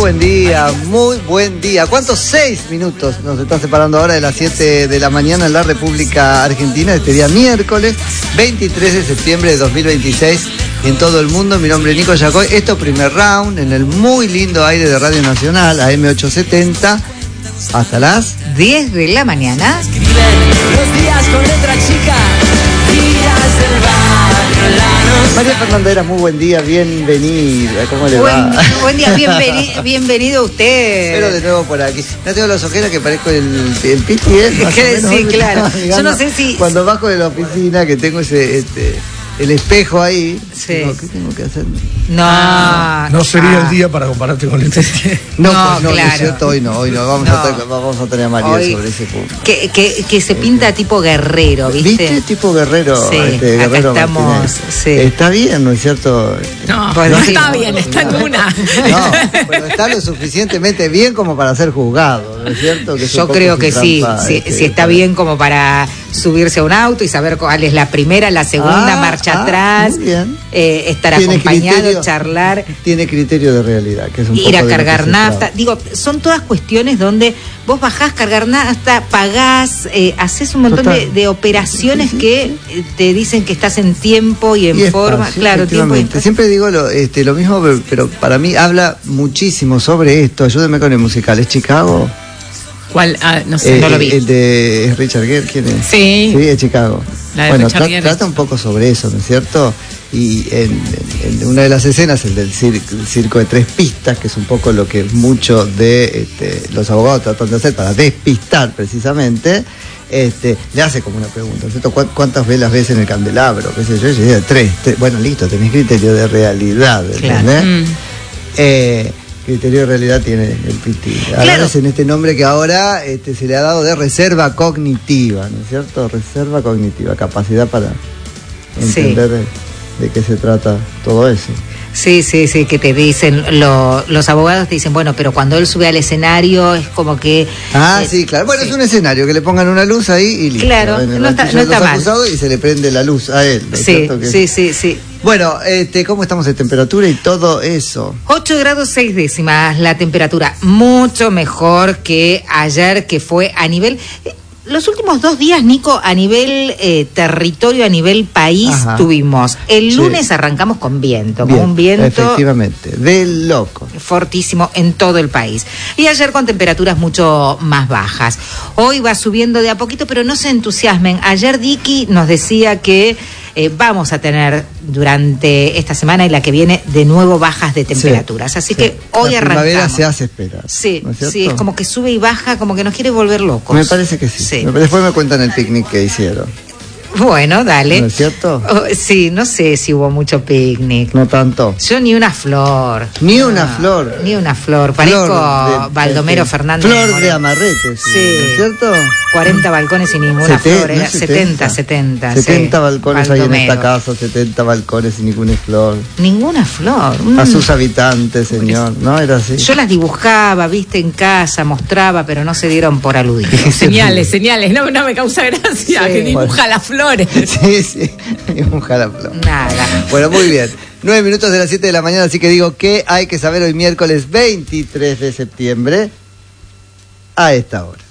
buen día. ¿Cuántos? 6 minutos nos está separando ahora de las 7 de la mañana en la República Argentina, este día miércoles 23 de septiembre de 2026 en todo el mundo. Mi nombre es Nico Yacoy. Esto primer round en el muy lindo aire de Radio Nacional, AM870, hasta las 10 de la mañana. Escriben los días con letra chica, días del barrio, la nostalgia. María Fernandera, muy buen día, bienvenida. ¿Cómo le va? Buen día, bienvenido usted. Pero de nuevo por aquí. No tengo las ojeras que parezco el Piti, Sí, claro. Yo no sé si... Cuando bajo de la oficina, que tengo el espejo ahí, sí. Digo, ¿qué tengo que hacer? No sería el día para compararte con el Piti. No, claro. es cierto, hoy no. Vamos a tener a María hoy, sobre ese punto. Que se pinta tipo guerrero, ¿viste? ¿Viste? Tipo guerrero. Sí, Guerrero acá estamos. Martínez. Sí. Está bien, ¿no es cierto? No, Bueno, no sí. está bien, está en una. No, pero está lo suficientemente bien como para ser juzgado, ¿no es cierto? Que es un Yo poco creo su que sí, trampa, si está bien como para subirse a un auto y saber cuál es la primera, la segunda marcha atrás, muy bien. Estar Tiene acompañado, criterio, charlar, tiene criterio de realidad, que es un ir poco a de cargar lo que se nafta. trata. Digo, son todas cuestiones donde vos bajás, cargar nafta, pagás, haces un montón Total. de operaciones Sí. que te dicen que estás en tiempo y en Y forma. espacio, Claro, tiempo y efectivamente. espacio. Siempre digo lo mismo, pero para mí habla muchísimo sobre esto. Ayúdeme con el musical. ¿Es Chicago? ¿Cuál? No sé, no lo vi. El de Richard Gere, ¿quién es? Sí. Sí, es Chicago. La de Bueno, Richard Gere. trata un poco sobre eso, ¿no es cierto? Y en una de las escenas, el del circo de 3 pistas, que es un poco lo que muchos de los abogados tratan de hacer para despistar precisamente, le hace como una pregunta, ¿no es cierto? ¿Cuántas velas ves en el candelabro? ¿Qué sé yo? Y yo digo, 3. Bueno, listo, tenés criterio de realidad, ¿entendés? Criterio de realidad tiene el Piti. Claro. En este nombre que ahora se le ha dado de reserva cognitiva, ¿no es cierto? Reserva cognitiva, capacidad para entender de qué se trata todo eso. Sí, que te dicen, los abogados te dicen, bueno, pero cuando él sube al escenario es como que... Sí, claro. Bueno, sí. es un escenario, que le pongan una luz ahí y listo. Claro, En el no está banquillo de los mal. acusados y se le prende la luz a él, ¿no es cierto? Sí. Bueno, ¿cómo estamos de temperatura y todo eso? 8 grados 6 décimas la temperatura, mucho mejor que ayer, que fue a nivel... Los últimos 2 días, Nico, a nivel territorio, a nivel país, Ajá. tuvimos. El Sí. lunes arrancamos con viento, Bien, con un viento efectivamente, de loco. fortísimo en todo el país. Y ayer con temperaturas mucho más bajas. Hoy va subiendo de a poquito, pero no se entusiasmen. Ayer Dicky nos decía que vamos a tener durante esta semana y la que viene de nuevo bajas de temperaturas. Así que hoy la arrancamos. primavera se hace esperar. Sí, ¿no es cierto? sí, es como que sube y baja, como que nos quiere volver locos. Me parece que sí. Después me cuentan el picnic que hicieron. Bueno, dale. ¿No es cierto? Sí, no sé si hubo mucho picnic. No tanto. Yo ni una flor. Ni una flor. Ni una flor. Parezco Flor de- Baldomero Fernández. Flor de Moreno. amarrete, Sí. ¿no es cierto? 40 balcones y ninguna flor. Era 70. 70 sí. balcones hay en Baldomero. esta casa, 70 balcones y ninguna flor. Ninguna flor. A sus habitantes, señor. ¿No era así? Yo las dibujaba, viste, en casa, mostraba, pero no se dieron por aludidos. Señales. No me causa gracia Sí. que dibuja las flores. Sí, dibuja la flor. Nada. Bueno, muy bien. 9 minutos de las 7 de la mañana, así que digo que hay que saber hoy miércoles 23 de septiembre a esta hora.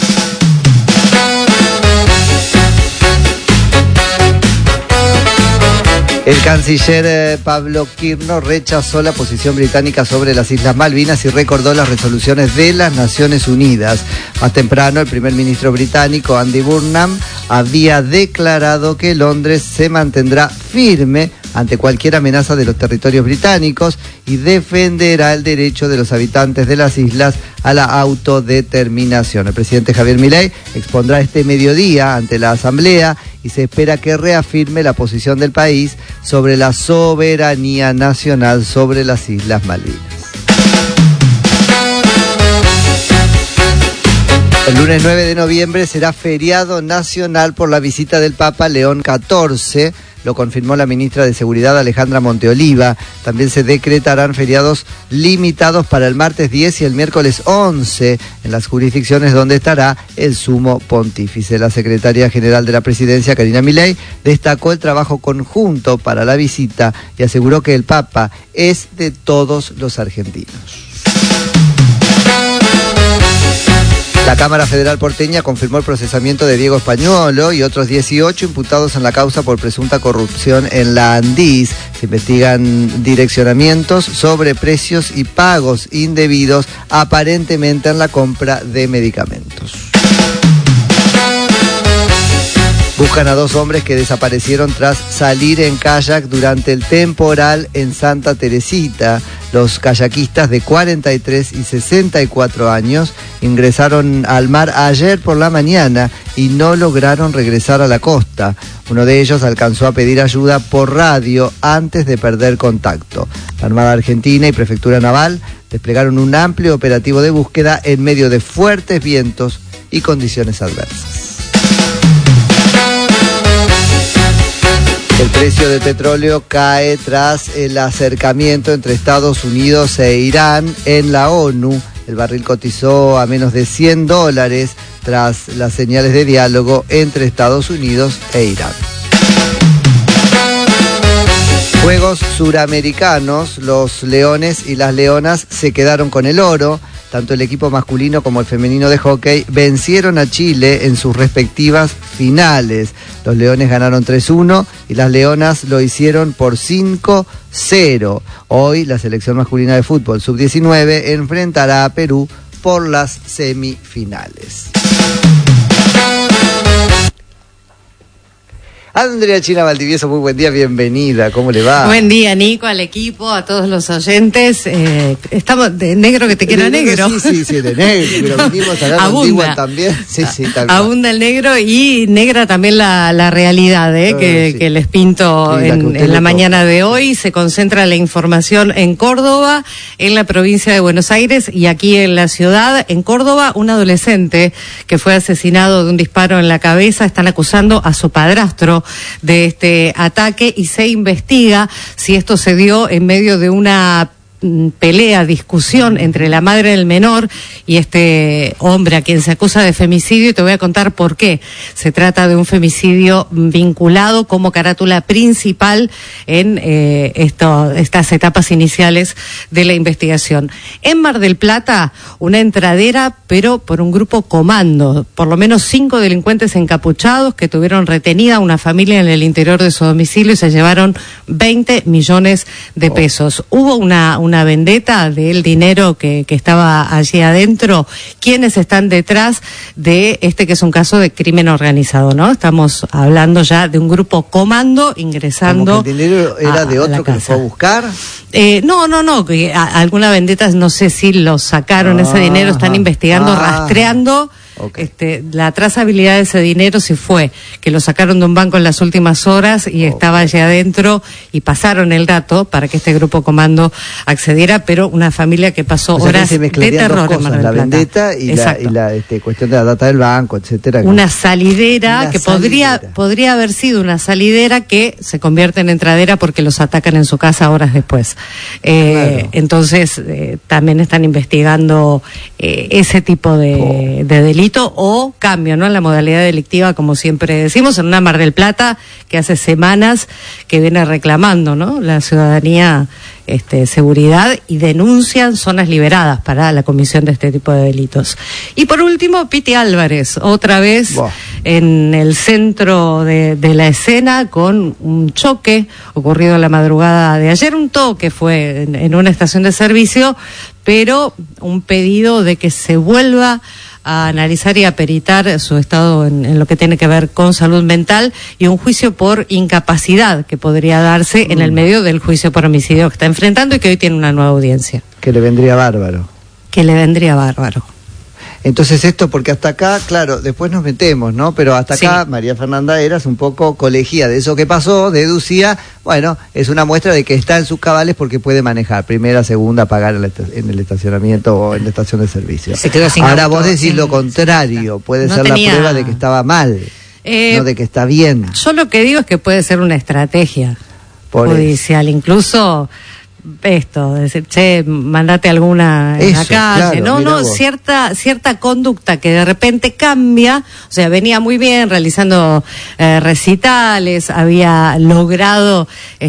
El canciller Pablo Kirno rechazó la posición británica sobre las Islas Malvinas y recordó las resoluciones de las Naciones Unidas. Más temprano, el primer ministro británico, Andy Burnham, había declarado que Londres se mantendrá firme ante cualquier amenaza de los territorios británicos y defenderá el derecho de los habitantes de las islas a la autodeterminación. El presidente Javier Milei expondrá este mediodía ante la Asamblea y se espera que reafirme la posición del país sobre la soberanía nacional sobre las Islas Malvinas. El lunes 9 de noviembre será feriado nacional por la visita del Papa León XIV. Lo confirmó la ministra de Seguridad Alejandra Monteoliva. También se decretarán feriados limitados para el martes 10 y el miércoles 11 en las jurisdicciones donde estará el sumo pontífice. La secretaria general de la presidencia, Karina Milei, destacó el trabajo conjunto para la visita y aseguró que el Papa es de todos los argentinos. La Cámara Federal porteña confirmó el procesamiento de Diego Españolo y otros 18 imputados en la causa por presunta corrupción en la Andís. Se investigan direccionamientos, sobreprecios y pagos indebidos, aparentemente en la compra de medicamentos. Buscan a 2 hombres que desaparecieron tras salir en kayak durante el temporal en Santa Teresita. Los kayakistas de 43 y 64 años ingresaron al mar ayer por la mañana y no lograron regresar a la costa. Uno de ellos alcanzó a pedir ayuda por radio antes de perder contacto. La Armada Argentina y Prefectura Naval desplegaron un amplio operativo de búsqueda en medio de fuertes vientos y condiciones adversas. El precio del petróleo cae tras el acercamiento entre Estados Unidos e Irán en la ONU. El barril cotizó a menos de $100 tras las señales de diálogo entre Estados Unidos e Irán. Juegos Suramericanos, los Leones y las Leonas se quedaron con el oro. Tanto el equipo masculino como el femenino de hockey vencieron a Chile en sus respectivas finales. Los Leones ganaron 3-1 y las Leonas lo hicieron por 5-0. Hoy la selección masculina de fútbol sub-19 enfrentará a Perú por las semifinales. Andrea China Valdivieso, muy buen día, bienvenida, ¿cómo le va? Buen día, Nico, al equipo, a todos los oyentes. Estamos de negro que te quiera negro. Sí, de negro, pero vinimos a hablar contigo también. Sí, tal cual. Abunda el negro y negra también la realidad que les pinto en la mañana de hoy. Se concentra la información en Córdoba, en la provincia de Buenos Aires y aquí en la ciudad. En Córdoba, un adolescente que fue asesinado de un disparo en la cabeza, están acusando a su padrastro de este ataque y se investiga si esto se dio en medio de una discusión entre la madre del menor y este hombre a quien se acusa de femicidio, y te voy a contar por qué. Se trata de un femicidio vinculado como carátula principal en estas etapas iniciales de la investigación. En Mar del Plata, una entradera, pero por un grupo comando, por lo menos 5 delincuentes encapuchados que tuvieron retenida a una familia en el interior de su domicilio y se llevaron 20 millones de pesos. Hubo una vendetta del dinero que estaba allí adentro. ¿Quiénes están detrás de que es un caso de crimen organizado, no? Estamos hablando ya de un grupo comando ingresando. ¿Como que el dinero era de otro que lo fue a buscar? No, que alguna vendetta, no sé si lo sacaron ese dinero, están investigando, rastreando. Okay. La trazabilidad de ese dinero, si fue que lo sacaron de un banco en las últimas horas y estaba allí adentro y pasaron el dato para que este grupo comando accediera, pero una familia que pasó horas de terror en Mar del Plata. La vendetta y la cuestión de la data del banco, etcétera. Una salidera que podría haber sido una salidera que se convierte en entradera porque los atacan en su casa horas después. Claro. Entonces también están investigando ese tipo de delito o cambio, ¿no? En la modalidad delictiva, como siempre decimos, en una Mar del Plata que hace semanas que viene reclamando, ¿no? La ciudadanía seguridad y denuncian zonas liberadas para la comisión de este tipo de delitos. Y por último, Piti Álvarez, otra vez en el centro de la escena con un choque ocurrido la madrugada de ayer. Un toque fue en una estación de servicio, pero un pedido de que se vuelva a analizar y a peritar su estado en lo que tiene que ver con salud mental y un juicio por incapacidad que podría darse en el medio del juicio por homicidio que está enfrentando y que hoy tiene una nueva audiencia. Que le vendría bárbaro. Entonces esto, porque hasta acá, claro, después nos metemos, ¿no? Pero hasta acá María Fernanda Eras un poco colegía de eso que pasó, deducía, bueno, es una muestra de que está en sus cabales porque puede manejar primera, segunda, pagar en el estacionamiento o en la estación de servicio. Ahora vos decís lo contrario, puede ser la prueba de que estaba mal, no de que está bien. Yo lo que digo es que puede ser una estrategia judicial, incluso esto, decir, che, mandate alguna en la calle, claro, no, cierta conducta que de repente cambia, o sea, venía muy bien realizando recitales, había logrado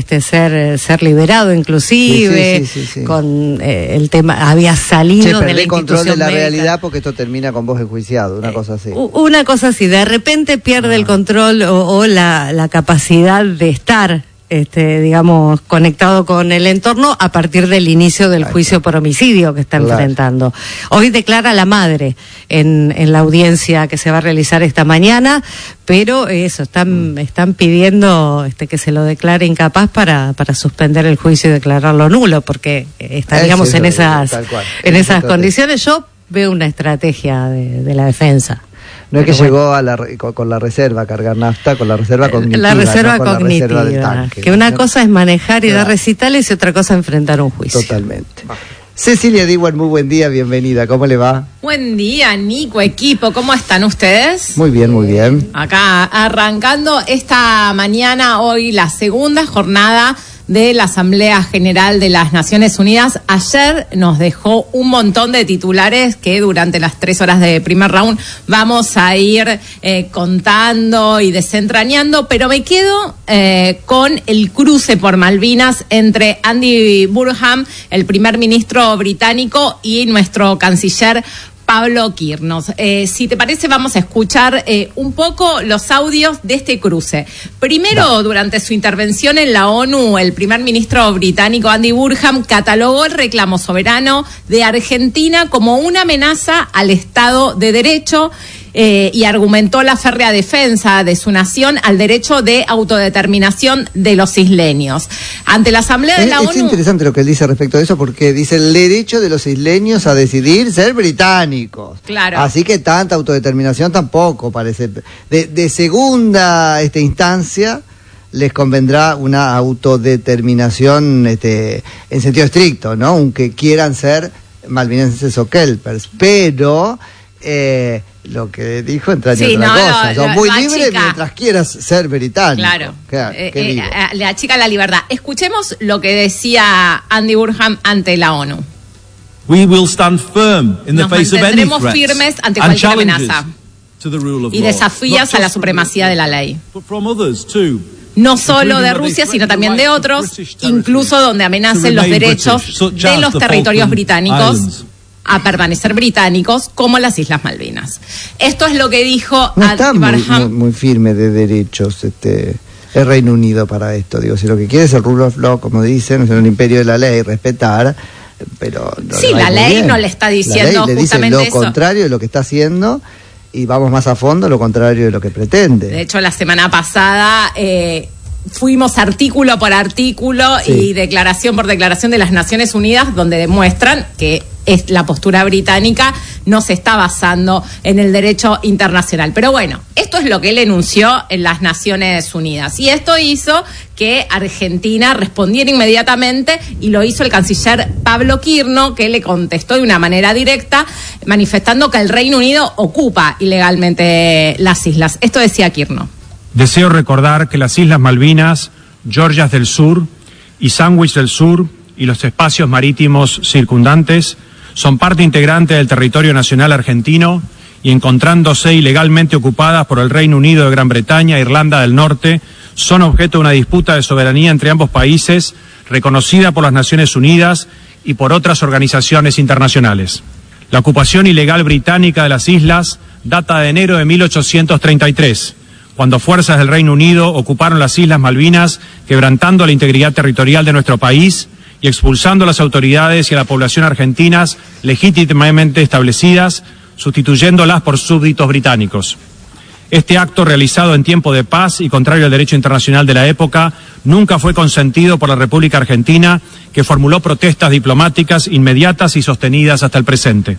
ser liberado inclusive, sí. Con el tema, había salido de la institución control de la médica. Realidad porque esto termina con vos enjuiciado, una cosa así. Una cosa así, de repente pierde el control o la capacidad de estar digamos, conectado con el entorno a partir del inicio del juicio por homicidio que está enfrentando. Hoy declara la madre en la audiencia que se va a realizar esta mañana, pero eso, están pidiendo que se lo declare incapaz para suspender el juicio y declararlo nulo, porque estaríamos en esas condiciones. Yo veo una estrategia de la defensa. No es que llegó con la reserva a cargar nafta, con la reserva cognitiva. La reserva con cognitiva. La reserva del tanque, que una cosa es manejar y dar recitales y otra cosa enfrentar un juicio. Totalmente. Cecilia Diwan, muy buen día, bienvenida. ¿Cómo le va? Buen día, Nico, equipo. ¿Cómo están ustedes? Muy bien, muy bien. Acá arrancando esta mañana, hoy la segunda jornada de la Asamblea General de las Naciones Unidas. Ayer nos dejó un montón de titulares que durante las 3 horas de primer round vamos a ir contando y desentrañando, pero me quedo con el cruce por Malvinas entre Andy Burnham, el primer ministro británico, y nuestro canciller Pablo Quirnos. Si te parece, vamos a escuchar un poco los audios de este cruce. Primero, durante su intervención en la ONU, el primer ministro británico Andy Burnham catalogó el reclamo soberano de Argentina como una amenaza al Estado de Derecho y argumentó la férrea defensa de su nación al derecho de autodeterminación de los isleños. Ante la Asamblea de la ONU... Es interesante lo que él dice respecto de eso, porque dice el derecho de los isleños a decidir ser británicos. Claro. Así que tanta autodeterminación tampoco parece. De segunda instancia les convendrá una autodeterminación en sentido estricto, ¿no? Aunque quieran ser malvinenses o kelpers, pero... lo que dijo entraña otra cosa. Son muy libres mientras quieras ser británico. Claro. Le achica la libertad. Escuchemos lo que decía Andy Burnham ante la ONU. We will stand firm in the face of any threats firmes ante cualquier amenaza y desafíos a la supremacía de la ley. No solo de Rusia, sino también de otros, incluso donde amenacen los derechos de los territorios británicos a permanecer británicos, como las Islas Malvinas. Esto es lo que dijo no está muy firme de derechos el Reino Unido para esto. Digo, si lo que quiere es el rule of law, como dicen, es el imperio de la ley, respetar, pero no sí, la ley no le está diciendo le justamente dice lo contrario de lo que está haciendo, y vamos más a fondo, lo contrario de lo que pretende. De hecho, la semana pasada fuimos artículo por artículo y declaración por declaración de las Naciones Unidas, donde demuestran que la postura británica no se está basando en el derecho internacional. Pero bueno, esto es lo que él enunció en las Naciones Unidas. Y esto hizo que Argentina respondiera inmediatamente, y lo hizo el canciller Pablo Quirno, que le contestó de una manera directa, manifestando que el Reino Unido ocupa ilegalmente las islas. Esto decía Quirno. Deseo recordar que las Islas Malvinas, Georgias del Sur y Sandwich del Sur y los espacios marítimos circundantes son parte integrante del territorio nacional argentino y, encontrándose ilegalmente ocupadas por el Reino Unido de Gran Bretaña e Irlanda del Norte, son objeto de una disputa de soberanía entre ambos países, reconocida por las Naciones Unidas y por otras organizaciones internacionales. La ocupación ilegal británica de las islas data de enero de 1833, cuando fuerzas del Reino Unido ocuparon las Islas Malvinas, quebrantando la integridad territorial de nuestro país y expulsando a las autoridades y a la población argentinas legítimamente establecidas, sustituyéndolas por súbditos británicos. Este acto, realizado en tiempo de paz y contrario al derecho internacional de la época, nunca fue consentido por la República Argentina, que formuló protestas diplomáticas inmediatas y sostenidas hasta el presente.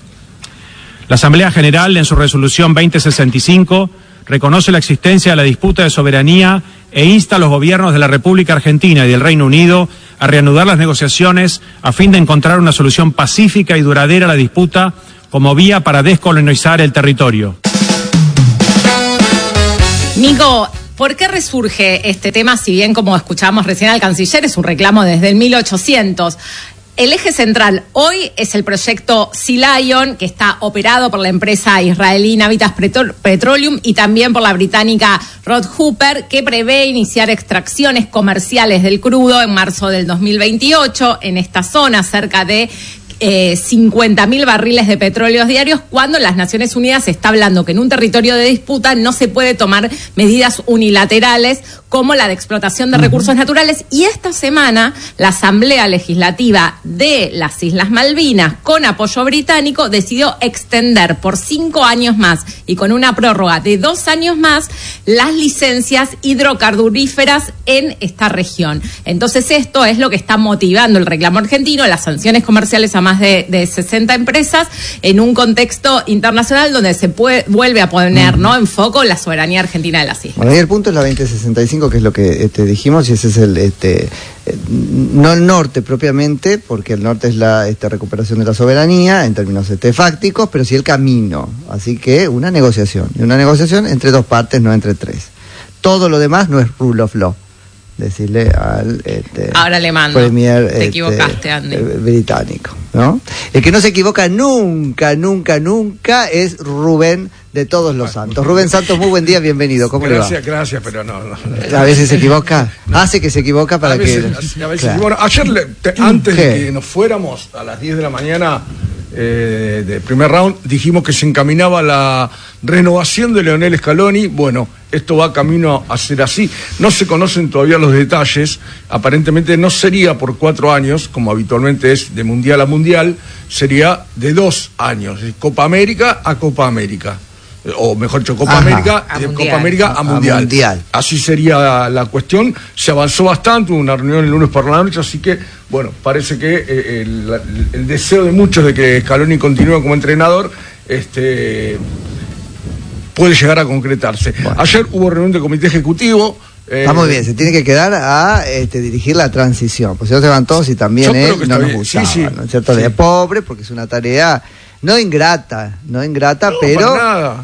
La Asamblea General, en su resolución 2065, reconoce la existencia de la disputa de soberanía e insta a los gobiernos de la República Argentina y del Reino Unido a reanudar las negociaciones a fin de encontrar una solución pacífica y duradera a la disputa como vía para descolonizar el territorio. Nico, ¿por qué resurge este tema? Si bien, como escuchábamos recién al canciller, es un reclamo desde el 1800. El eje central hoy es el proyecto Sea Lion, que está operado por la empresa israelí Navitas Petroleum y también por la británica Rod Hooper, que prevé iniciar extracciones comerciales del crudo en marzo del 2028 en esta zona, cerca de 50.000 barriles de petróleo diarios, cuando las Naciones Unidas está hablando que en un territorio de disputa no se puede tomar medidas unilaterales como la de explotación de recursos naturales. Y esta semana la Asamblea Legislativa de las Islas Malvinas, con apoyo británico, decidió extender por 5 años más y con una prórroga de 2 años más las licencias hidrocarburíferas en esta región. Entonces esto es lo que está motivando el reclamo argentino, las sanciones comerciales a más de 60 empresas en un contexto internacional donde se vuelve a poner en foco la soberanía argentina de las islas. Bueno, y el punto es la 2065, que es lo que dijimos, y ese es el no el norte propiamente, porque el norte es la recuperación de la soberanía en términos fácticos, pero sí el camino. Así que una negociación entre 2 partes, no entre 3. Todo lo demás no es rule of law. Decirle al ahora le mando. Premier te equivocaste, Andy. Británico, ¿no? El que no se equivoca nunca es Rubén de Todos los Santos. Rubén Santos, muy buen día, bienvenido. ¿Cómo le va? Gracias, pero no. A veces se equivoca. Hace que se equivoca para a veces, que... A veces, claro. Bueno, ayer, antes de que nos fuéramos, a las 10 de la mañana del primer round, dijimos que se encaminaba la renovación de Leonel Scaloni. Bueno, esto va camino a ser así. No se conocen todavía los detalles. Aparentemente no sería por 4 años, como habitualmente es de mundial a mundial, sería de 2 años, Copa América a Copa América. O mejor dicho, Copa América a mundial. Así sería la cuestión. Se avanzó bastante, hubo una reunión el lunes por la noche, así que, bueno, parece que el deseo de muchos de que Scaloni continúe como entrenador puede llegar a concretarse. Bueno. Ayer hubo reunión del comité ejecutivo. Está muy bien, se tiene que quedar a dirigir la transición, pues si no se van todos y también no nos gustaba, sí. ¿No es cierto? Sí. De pobre, porque es una tarea no ingrata, pero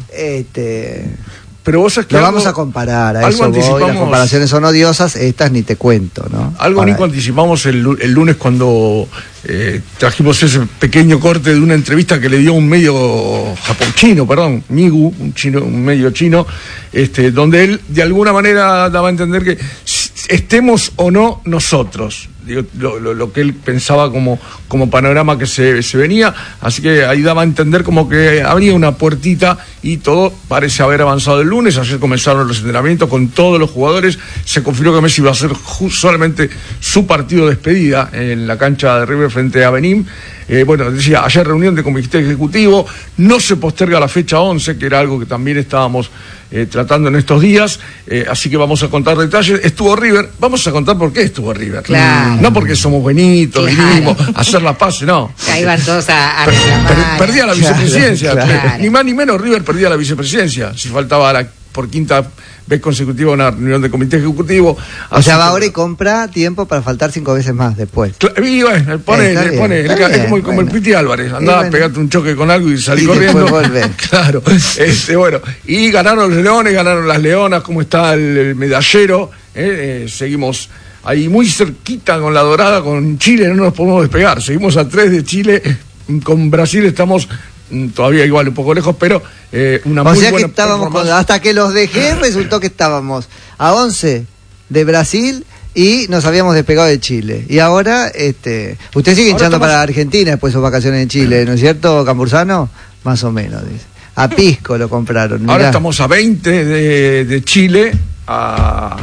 pero vos es que lo vamos a comparar, a eso voy, las comparaciones son odiosas, estas ni te cuento, ¿no? Algo Nico anticipamos el lunes cuando trajimos ese pequeño corte de una entrevista que le dio un medio Migu, un medio chino, donde él de alguna manera daba a entender que estemos o no nosotros, digo, lo que él pensaba como panorama que se venía, así que ahí daba a entender como que habría una puertita y todo parece haber avanzado el lunes. Ayer comenzaron los entrenamientos con todos los jugadores, se confirmó que Messi iba a ser solamente su partido de despedida en la cancha de River frente a Benín. Bueno, decía, ayer reunión de comité ejecutivo, no se posterga la fecha 11, que era algo que también estábamos tratando en estos días, así que vamos a contar detalles. Estuvo River, vamos a contar por qué estuvo River. Claro. No porque somos buenitos, vinimos a hacer la paz, no. Ahí van todos a reclamar. Perdía la vicepresidencia, ni más ni menos River perdía la vicepresidencia, si faltaba por quinta vez consecutiva una reunión de comité ejecutivo. O sea, va ahora y compra tiempo para faltar 5 veces más después. Y bueno, es como el Piti Álvarez, andaba a pegarte un choque con algo y salí corriendo. Claro, bueno, y ganaron los Leones, ganaron las Leonas, como está el medallero, seguimos ahí muy cerquita con la Dorada, con Chile no nos podemos despegar, seguimos a 3 de Chile, con Brasil estamos todavía igual un poco lejos, pero una muy buena performance. Hasta que los dejé resultó que estábamos a 11 de Brasil y nos habíamos despegado de Chile. Y ahora, usted sigue hinchando para Argentina después de sus vacaciones en Chile, ¿no es cierto, Cambursano? Más o menos, dice. A Pisco lo compraron. Ahora estamos a 20 de Chile, a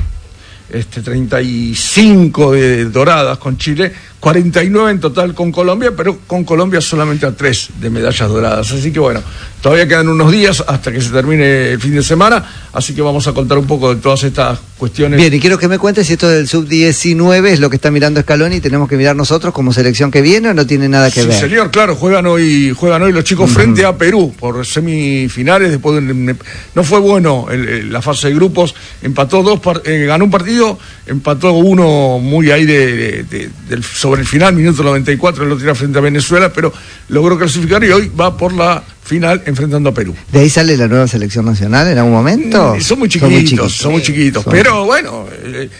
35 de Doradas con Chile, 49 en total con Colombia, pero con Colombia solamente a 3 de medallas doradas. Así que bueno, todavía quedan unos días hasta que se termine el fin de semana, así que vamos a contar un poco de todas estas cuestiones. Bien, y quiero que me cuentes si esto del sub-19 es lo que está mirando Scaloni y tenemos que mirar nosotros como selección que viene, o no tiene nada que ver. Sí, señor, claro, juegan hoy los chicos frente a Perú por semifinales. Después no fue bueno la fase de grupos, empató ganó un partido, empató uno muy ahí sobre el final, minuto 94, lo tira frente a Venezuela, pero logró clasificar y hoy va por la final enfrentando a Perú. ¿De ahí sale la nueva selección nacional en algún momento? Son muy chiquitos, pero bueno,